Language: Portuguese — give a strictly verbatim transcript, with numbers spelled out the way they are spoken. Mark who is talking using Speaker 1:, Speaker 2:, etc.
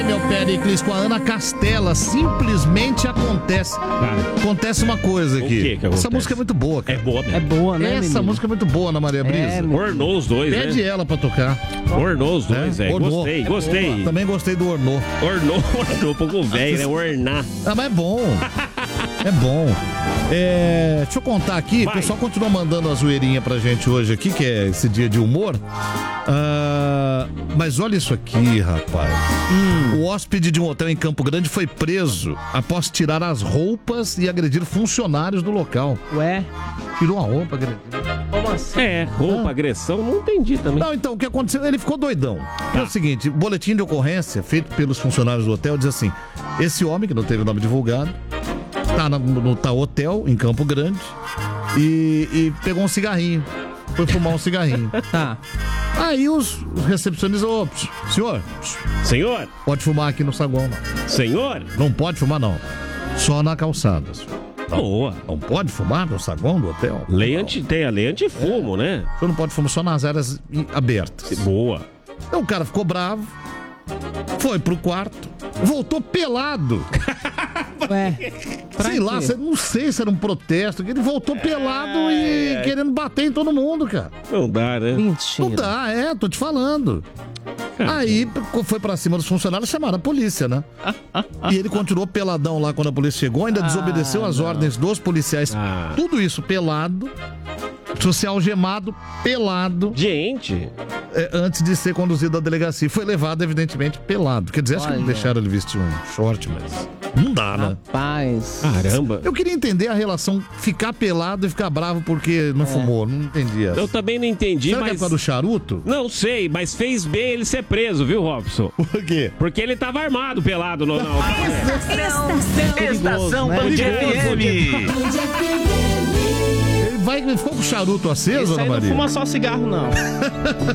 Speaker 1: Meu Pericles, com a Ana Castela, simplesmente acontece.
Speaker 2: Cara,
Speaker 1: Acontece uma coisa
Speaker 2: o
Speaker 1: aqui.
Speaker 2: que que acontece?
Speaker 1: Essa música é muito boa, cara.
Speaker 2: é boa mesmo.
Speaker 3: É boa, né,
Speaker 1: Essa
Speaker 3: menino?
Speaker 1: música é muito boa, Ana Maria Brisa.
Speaker 3: É, menino.
Speaker 2: Ornou os dois,
Speaker 1: Pede
Speaker 2: né?
Speaker 1: ela pra tocar.
Speaker 2: Ornou os dois,
Speaker 1: É,
Speaker 2: é.
Speaker 1: ornou.
Speaker 2: Gostei,
Speaker 1: É
Speaker 2: gostei.
Speaker 1: Também gostei do Ornô.
Speaker 2: Ornou, ornou, pouco velho, né? Ornar.
Speaker 1: Ah, mas é bom. É bom. É, deixa eu contar aqui,
Speaker 2: Vai.
Speaker 1: o pessoal continua mandando a zoeirinha pra gente hoje aqui, que é esse dia de humor. Ah, mas olha isso aqui, rapaz.
Speaker 2: Hum.
Speaker 1: O hóspede de um hotel em Campo Grande foi preso após tirar as roupas e agredir funcionários do local.
Speaker 3: Ué?
Speaker 1: Tirou a roupa, agrediu.
Speaker 3: Como assim?
Speaker 2: É, roupa, agressão, não entendi também.
Speaker 1: Não, então, o que aconteceu? Ele ficou doidão. É o seguinte, o boletim de ocorrência feito pelos funcionários do hotel diz assim, esse homem, que não teve o nome divulgado, tá no, no tal hotel, em Campo Grande, e, e pegou um cigarrinho. Foi fumar um cigarrinho.
Speaker 3: Tá.
Speaker 1: Aí os recepcionistas, ô, pss, senhor, pss,
Speaker 2: Senhor,
Speaker 1: pode fumar aqui no saguão, não.
Speaker 2: senhor,
Speaker 1: Não pode fumar, não. Só na calçada, senhor.
Speaker 2: boa.
Speaker 1: Não pode fumar no saguão do hotel?
Speaker 2: Lei
Speaker 1: Não.
Speaker 2: anti, tem a lei antifumo, né?
Speaker 1: O senhor não pode fumar só nas áreas i- abertas.
Speaker 2: Boa.
Speaker 1: Então o cara ficou bravo, foi pro quarto, voltou pelado.
Speaker 3: Ué? Pra
Speaker 1: sei lá,
Speaker 3: quê?
Speaker 1: cê- não sei se era um protesto, que ele voltou pelado e
Speaker 2: ai.
Speaker 1: querendo bater em todo mundo, cara.
Speaker 2: Não dá, né?
Speaker 3: Mentira.
Speaker 1: Não dá, é, tô te falando. Aí p- foi pra cima dos funcionários, chamaram a polícia, né? E ele continuou peladão lá quando a polícia chegou, ainda
Speaker 3: Ah,
Speaker 1: desobedeceu as
Speaker 3: não.
Speaker 1: ordens dos policiais.
Speaker 2: Ah.
Speaker 1: Tudo isso pelado, social algemado, pelado,
Speaker 2: Gente,
Speaker 1: é, antes de ser conduzido à delegacia. Foi levado, evidentemente, pelado. Quer dizer, acho que não
Speaker 3: Olha.
Speaker 1: deixaram ele vestir um short, mas não dá, né?
Speaker 3: Rapaz.
Speaker 2: caramba.
Speaker 1: Eu queria entender a relação ficar pelado e ficar bravo porque não fumou. Não entendi essa.
Speaker 2: Eu também não entendi,
Speaker 1: Será que é
Speaker 2: mas...
Speaker 1: por causa do charuto?
Speaker 2: Não sei, mas fez bem ele ser preso, viu, Robson?
Speaker 1: Por quê?
Speaker 2: Porque ele tava armado, pelado no... Não.
Speaker 3: Estação
Speaker 1: né?
Speaker 3: Band F M.
Speaker 1: Ele vai, ficou com o charuto aceso,
Speaker 4: Esse
Speaker 1: Ana
Speaker 4: aí não
Speaker 1: Maria?
Speaker 4: fuma só cigarro, não.